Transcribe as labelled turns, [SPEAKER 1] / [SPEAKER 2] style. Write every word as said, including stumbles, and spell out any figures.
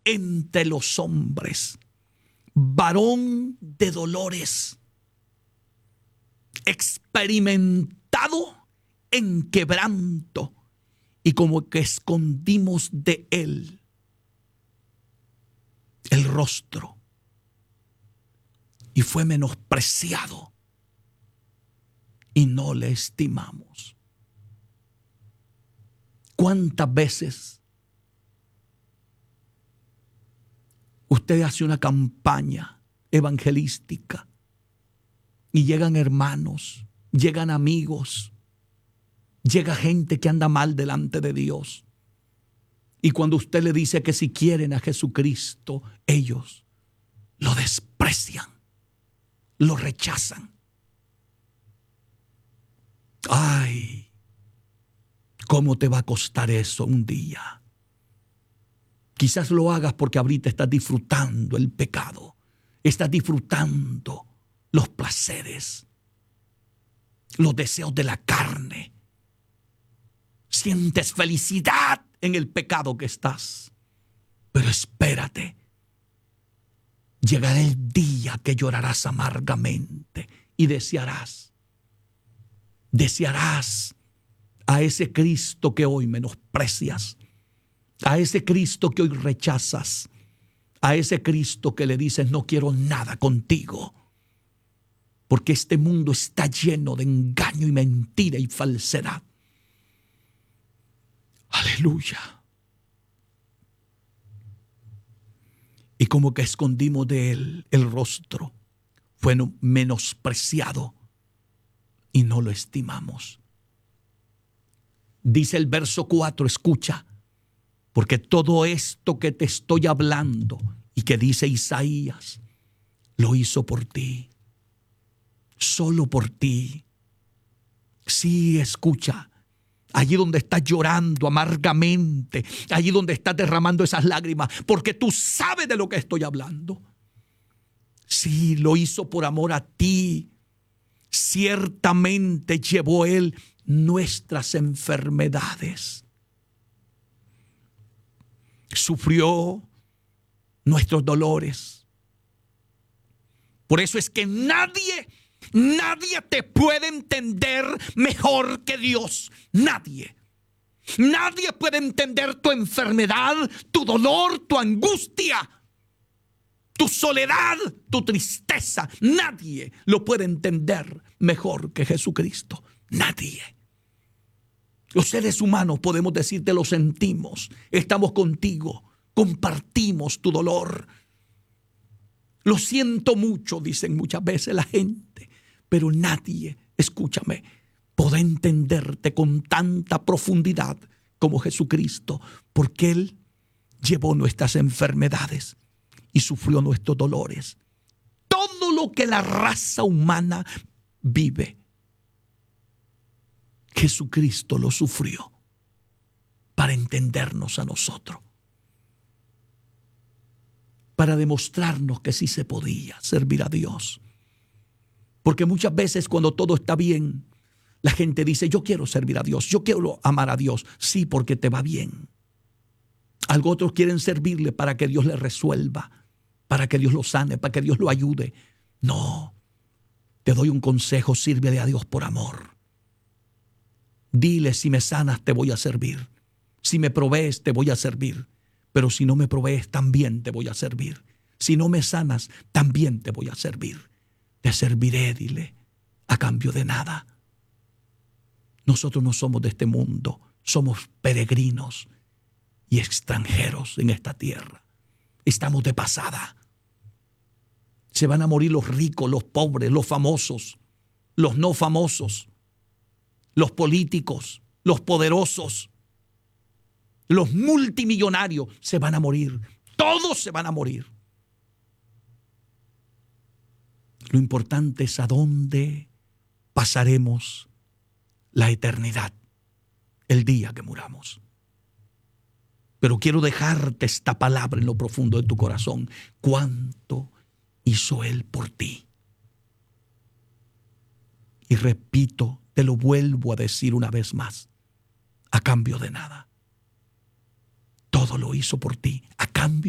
[SPEAKER 1] entre los hombres, varón de dolores, experimentado en quebranto, y como que escondimos de él el rostro, y fue menospreciado y no le estimamos. ¿Cuántas veces usted hace una campaña evangelística y llegan hermanos, llegan amigos, llega gente que anda mal delante de Dios, y cuando usted le dice que si quieren a Jesucristo, ellos lo desprecian, lo rechazan? Ay, ¿cómo te va a costar eso un día? Quizás lo hagas porque ahorita estás disfrutando el pecado, estás disfrutando los placeres, los deseos de la carne. Sientes felicidad en el pecado que estás. Pero espérate, llegará el día que llorarás amargamente y desearás, desearás a ese Cristo que hoy menosprecias, a ese Cristo que hoy rechazas, a ese Cristo que le dices no quiero nada contigo, porque este mundo está lleno de engaño y mentira y falsedad. Aleluya. Y como que escondimos de él el rostro, fue menospreciado y no lo estimamos. Dice el verso cuatro, escucha, porque todo esto que te estoy hablando y que dice Isaías, lo hizo por ti, solo por ti. Sí, escucha, allí donde estás llorando amargamente, allí donde estás derramando esas lágrimas, porque tú sabes de lo que estoy hablando. Sí, lo hizo por amor a ti. Ciertamente llevó él nuestras enfermedades, sufrió nuestros dolores. Por eso es que nadie, nadie te puede entender mejor que Dios. Nadie. Nadie puede entender tu enfermedad, tu dolor, tu angustia, tu soledad, tu tristeza. Nadie lo puede entender mejor que Jesucristo. Nadie. Los seres humanos podemos decirte lo sentimos, estamos contigo, compartimos tu dolor. Lo siento mucho, dicen muchas veces la gente, pero nadie, escúchame, podrá entenderte con tanta profundidad como Jesucristo, porque Él llevó nuestras enfermedades y sufrió nuestros dolores. Todo lo que la raza humana vive, Jesucristo lo sufrió para entendernos a nosotros, para demostrarnos que sí se podía servir a Dios. Porque muchas veces cuando todo está bien, la gente dice, yo quiero servir a Dios, yo quiero amar a Dios. Sí, porque te va bien. Algo otros quieren servirle para que Dios le resuelva, para que Dios lo sane, para que Dios lo ayude. No, te doy un consejo, sírvele a Dios por amor. Dile, si me sanas te voy a servir, si me provees te voy a servir, pero si no me provees también te voy a servir, si no me sanas también te voy a servir. Te serviré, dile, a cambio de nada. Nosotros no somos de este mundo, somos peregrinos y extranjeros en esta tierra. Estamos de pasada. Se van a morir los ricos, los pobres, los famosos, los no famosos, los políticos, los poderosos, los multimillonarios se van a morir. Todos se van a morir. Lo importante es a dónde pasaremos la eternidad, el día que muramos. Pero quiero dejarte esta palabra en lo profundo de tu corazón. ¿Cuánto hizo Él por ti? Y repito, te lo vuelvo a decir una vez más, a cambio de nada. Todo lo hizo por ti, a cambio